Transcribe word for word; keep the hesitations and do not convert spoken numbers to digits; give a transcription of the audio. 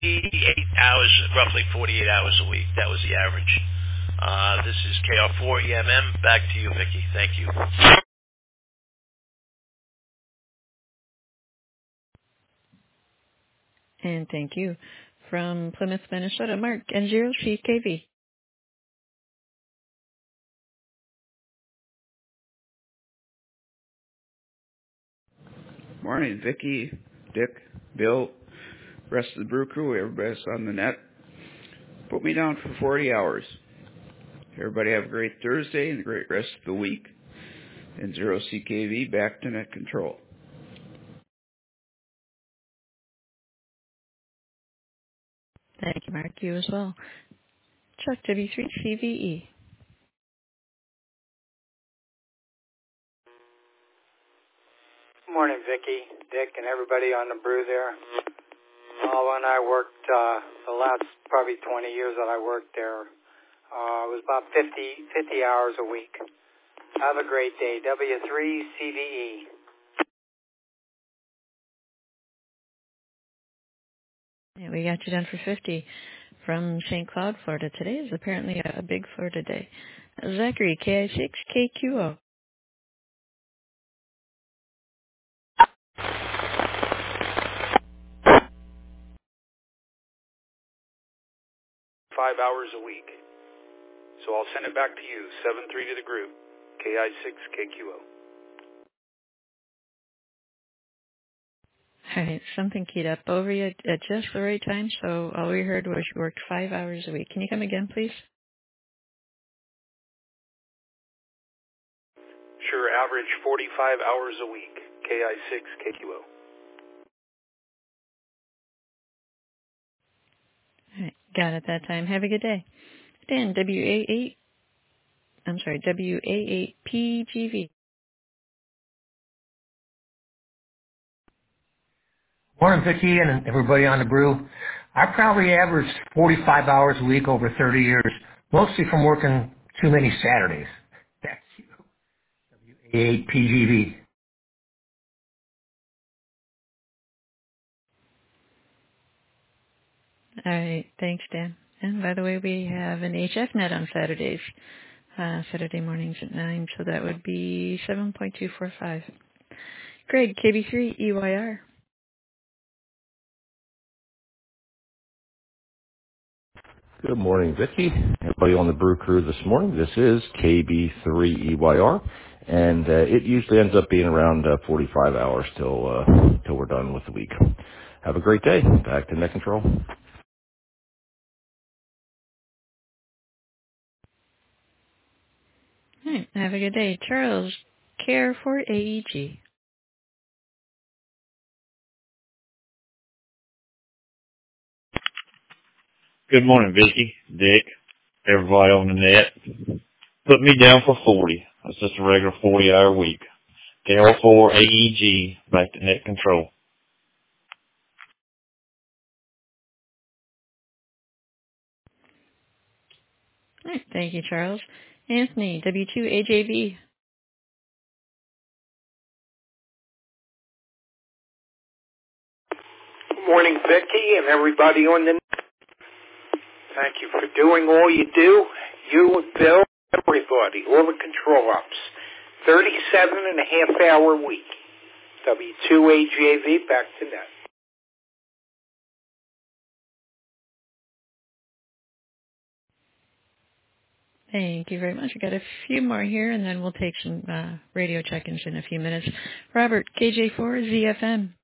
forty-eight hours, roughly forty-eight hours a week. That was the average. Uh, this is K R four E M M. Back to you, Vicki. Thank you. And thank you. From Plymouth, Minnesota, Mark N zero C K V. Morning, Vicki, Dick, Bill, rest of the brew crew, everybody's on the net. Put me down for forty hours. Everybody have a great Thursday and a great rest of the week. And Zero C K V back to net control. Thank you, Mark. You as well. Chuck W three C V E. Morning, Vicki, Dick, and everybody on the brew there. Uh, when I worked, uh, the last probably twenty years that I worked there, uh, it was about fifty, fifty hours a week. Have a great day. W three C V E. Yeah, we got you done for fifty. From Saint Cloud, Florida. Today is apparently a, a big Florida day. Zachary, K I six K Q O. Five hours a week. So I'll send it back to you. seven three to the group. K I six K Q O. All right, something keyed up over you at just the right time, so all we heard was you worked five hours a week. Can you come again, please? Sure, average forty-five hours a week. K I six K Q O. All right, got it that time. Have a good day. Dan, W A eight, I'm sorry, W A eight P G V. Morning, Vicki, and everybody on the brew. I probably averaged forty-five hours a week over thirty years, mostly from working too many Saturdays. That's you. W A eight P G V. All right, thanks, Dan. And by the way, we have an H F net on Saturdays, uh, Saturday mornings at nine, so that would be seven point two four five. Greg, K B three E Y R. Good morning, Vicki. Everybody on the brew crew this morning. This is K B three E Y R, and uh, it usually ends up being around uh, forty-five hours till uh, till we're done with the week. Have a great day. Back to net control. All right, have a good day. Charles, Care for A E G. Good morning, Vicki, Dick, everybody on the net. Put me down for forty. That's just a regular forty-hour week. K L four A E G, back to net control. All right, thank you, Charles. Anthony, W two A J V. Good morning, Vicki, and everybody on the net. Thank you for doing all you do. You and Bill, everybody, all the control ups. thirty-seven and a half hour week. W two A J V, back to net. Thank you very much. We got a few more here, and then we'll take some uh, radio check-ins in a few minutes. Robert, K J four Z F M.